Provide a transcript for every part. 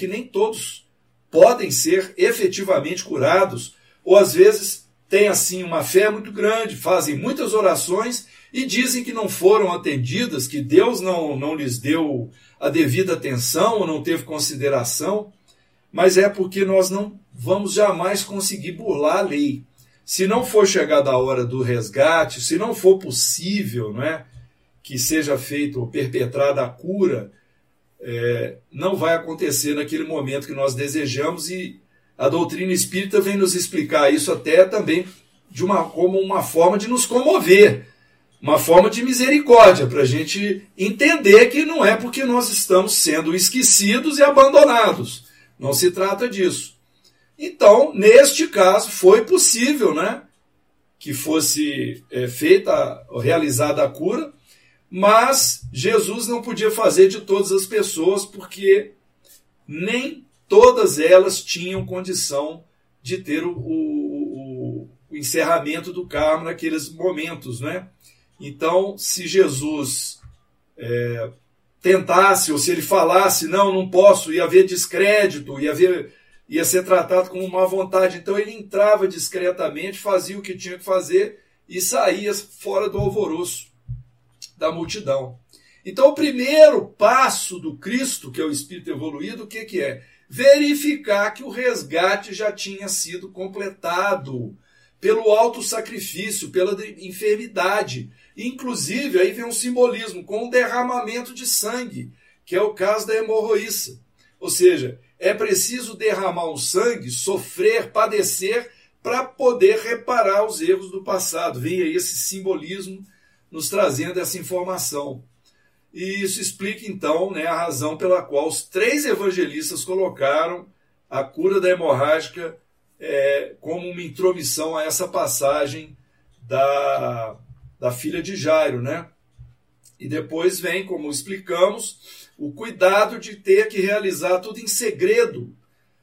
que nem todos podem ser efetivamente curados, ou às vezes têm assim uma fé muito grande, fazem muitas orações e dizem que não foram atendidas, que Deus não lhes deu a devida atenção ou não teve consideração, mas é porque nós não vamos jamais conseguir burlar a lei. Se não for chegada a hora do resgate, se não for possível, não é, que seja feito ou perpetrada a cura, não vai acontecer naquele momento que nós desejamos, e a doutrina espírita vem nos explicar isso até também como uma forma de nos comover, uma forma de misericórdia, para a gente entender que não é porque nós estamos sendo esquecidos e abandonados. Não se trata disso. Então, neste caso, foi possível, né, que fosse realizada a cura, mas Jesus não podia fazer de todas as pessoas, porque nem todas elas tinham condição de ter o encerramento do karma naqueles momentos, né? Então, se Jesus tentasse, ou se ele falasse, não posso, ia haver descrédito, ia ser tratado como má vontade. Então ele entrava discretamente, fazia o que tinha que fazer e saía fora do alvoroço da multidão. Então o primeiro passo do Cristo, que é o Espírito evoluído, o que é? Verificar que o resgate já tinha sido completado pelo autossacrifício, pela enfermidade. Inclusive, aí vem um simbolismo, com o derramamento de sangue, que é o caso da hemorroíça. Ou seja, é preciso derramar o sangue, sofrer, padecer, para poder reparar os erros do passado. Vem aí esse simbolismo nos trazendo essa informação. E isso explica, então, né, a razão pela qual os 3 evangelistas colocaram a cura da hemorrágica como uma intromissão a essa passagem da filha de Jairo, né? E depois vem, como explicamos, o cuidado de ter que realizar tudo em segredo,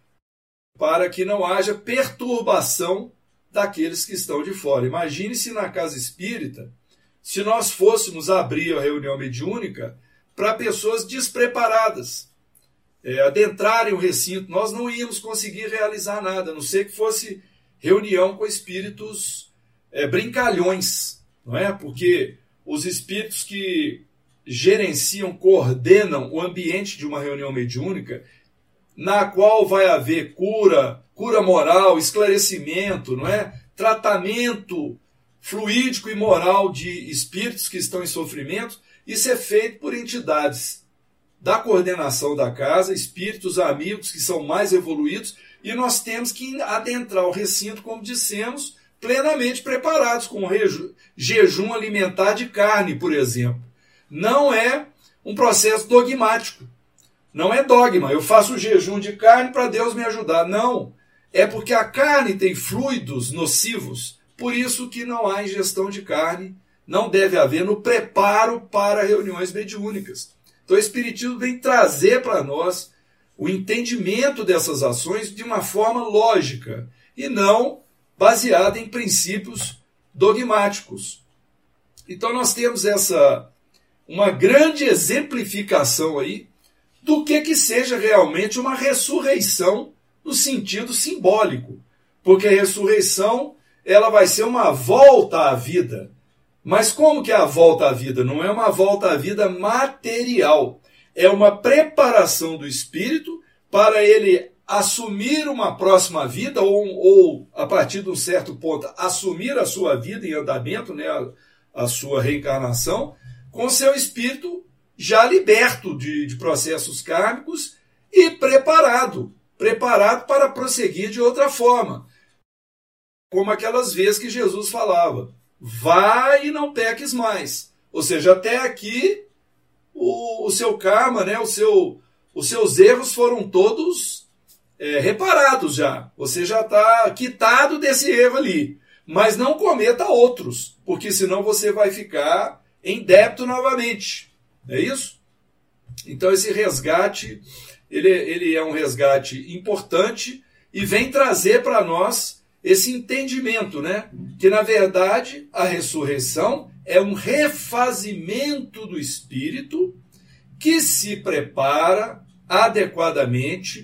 para que não haja perturbação daqueles que estão de fora. Imagine-se na casa espírita, se nós fôssemos abrir a reunião mediúnica para pessoas despreparadas, adentrarem o recinto, nós não íamos conseguir realizar nada, a não ser que fosse reunião com espíritos brincalhões, não é? Porque os espíritos que gerenciam, coordenam o ambiente de uma reunião mediúnica, na qual vai haver cura moral, esclarecimento, não é? Tratamento fluídico e moral de espíritos que estão em sofrimento, isso é feito por entidades da coordenação da casa, espíritos amigos que são mais evoluídos, e nós temos que adentrar o recinto, como dissemos, plenamente preparados, com jejum alimentar de carne, por exemplo. Não é um processo dogmático. Não é dogma. Eu faço jejum de carne para Deus me ajudar. Não. É porque a carne tem fluidos nocivos, por isso que não há ingestão de carne, não deve haver no preparo para reuniões mediúnicas. Então o Espiritismo vem trazer para nós o entendimento dessas ações de uma forma lógica e não baseada em princípios dogmáticos. Então nós temos uma grande exemplificação aí do que seja realmente uma ressurreição no sentido simbólico, porque a ressurreição ela vai ser uma volta à vida. Mas como que é a volta à vida? Não é uma volta à vida material, é uma preparação do espírito para ele assumir uma próxima vida ou a partir de um certo ponto, assumir a sua vida em andamento, né, a sua reencarnação, com seu espírito já liberto de processos kármicos e preparado para prosseguir de outra forma. Como aquelas vezes que Jesus falava, vai e não peques mais. Ou seja, até aqui o seu karma, né, os seus erros foram todos reparados já. Você já está quitado desse erro ali. Mas não cometa outros, porque senão você vai ficar em débito novamente. É isso? Então esse resgate, ele é um resgate importante e vem trazer para nós esse entendimento, né? Que na verdade a ressurreição é um refazimento do espírito que se prepara adequadamente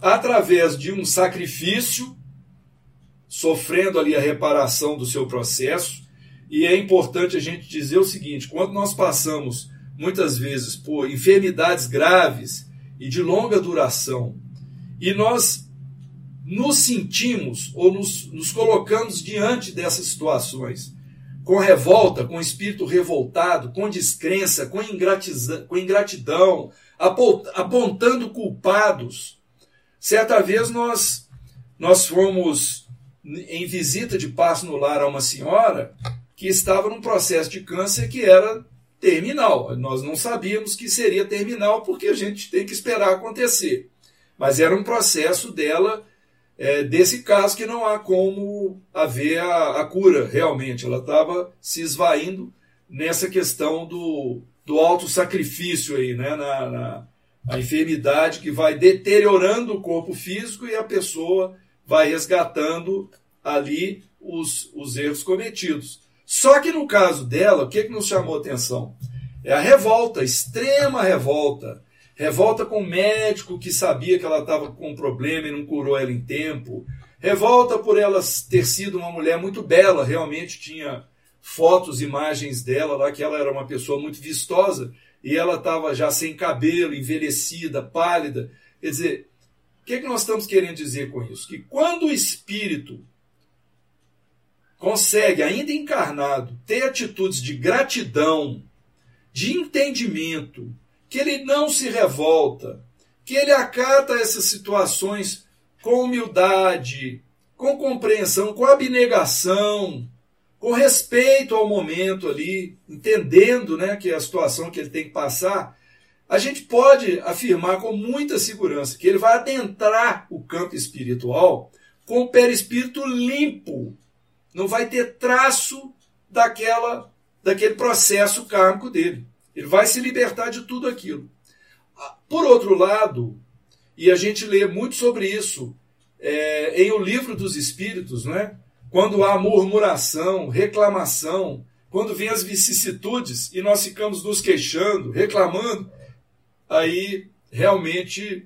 através de um sacrifício, sofrendo ali a reparação do seu processo. E é importante a gente dizer o seguinte: quando nós passamos muitas vezes por enfermidades graves e de longa duração, e nós nos sentimos ou nos colocamos diante dessas situações com revolta, com espírito revoltado, com descrença, com ingratidão, apontando culpados. Certa vez nós fomos em visita de passo no lar a uma senhora que estava num processo de câncer que era terminal. Nós não sabíamos que seria terminal porque a gente tem que esperar acontecer. Mas era um processo dela, desse caso, que não há como haver a cura realmente. Ela estava se esvaindo nessa questão do autossacrifício aí, né? A enfermidade que vai deteriorando o corpo físico e a pessoa vai resgatando ali os erros cometidos. Só que no caso dela, o que nos chamou a atenção? É a revolta, extrema revolta. Revolta com o médico que sabia que ela estava com um problema e não curou ela em tempo. Revolta por ela ter sido uma mulher muito bela, realmente tinha fotos, imagens dela lá, que ela era uma pessoa muito vistosa, e ela estava já sem cabelo, envelhecida, pálida. Quer dizer, o que nós estamos querendo dizer com isso? Que quando o espírito consegue, ainda encarnado, ter atitudes de gratidão, de entendimento, que ele não se revolta, que ele acata essas situações com humildade, com compreensão, com abnegação, com respeito ao momento ali, entendendo, né, que é a situação que ele tem que passar, a gente pode afirmar com muita segurança que ele vai adentrar o campo espiritual com o perispírito limpo, não vai ter traço daquele processo kármico dele. Ele vai se libertar de tudo aquilo. Por outro lado, e a gente lê muito sobre isso em O Livro dos Espíritos, né? Quando há murmuração, reclamação, quando vem as vicissitudes e nós ficamos nos queixando, reclamando, aí realmente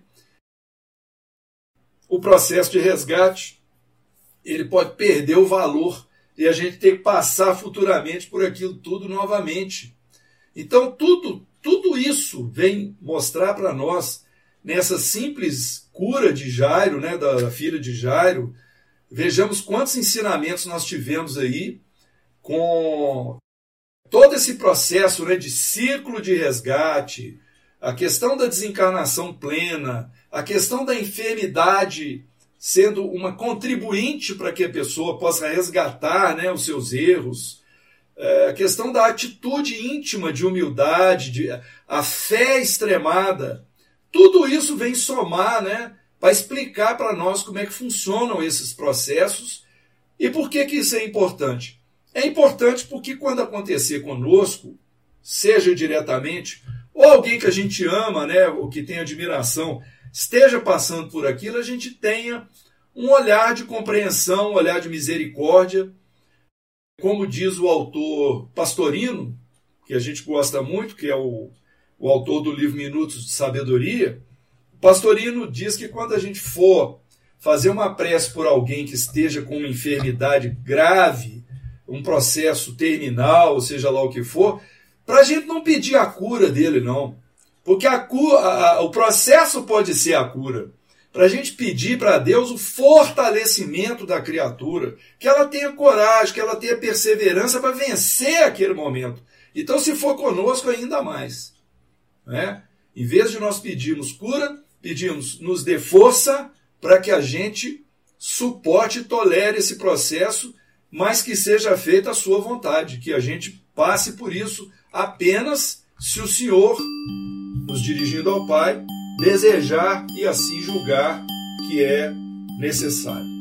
o processo de resgate ele pode perder o valor e a gente tem que passar futuramente por aquilo tudo novamente. Então, tudo isso vem mostrar para nós, nessa simples cura de Jairo, né, da filha de Jairo. Vejamos quantos ensinamentos nós tivemos aí com todo esse processo, né, de ciclo de resgate, a questão da desencarnação plena, a questão da enfermidade sendo uma contribuinte para que a pessoa possa resgatar, né, os seus erros, a questão da atitude íntima de humildade, a fé extremada. Tudo isso vem somar, né, para explicar para nós como é que funcionam esses processos e por que isso é importante. É importante porque quando acontecer conosco, seja diretamente, ou alguém que a gente ama, né, ou que tem admiração, esteja passando por aquilo, a gente tenha um olhar de compreensão, um olhar de misericórdia. Como diz o autor Pastorino, que a gente gosta muito, que é o autor do livro Minutos de Sabedoria, Pastorino diz que quando a gente for fazer uma prece por alguém que esteja com uma enfermidade grave, um processo terminal, ou seja lá o que for, para a gente não pedir a cura dele, não. Porque o processo pode ser a cura. Para a gente pedir para Deus o fortalecimento da criatura, que ela tenha coragem, que ela tenha perseverança para vencer aquele momento. Então, se for conosco, ainda mais. Né? Em vez de nós pedirmos cura, pedimos nos dê força para que a gente suporte e tolere esse processo, mas que seja feita a sua vontade, que a gente passe por isso apenas se o Senhor, nos dirigindo ao Pai, desejar e assim julgar que é necessário.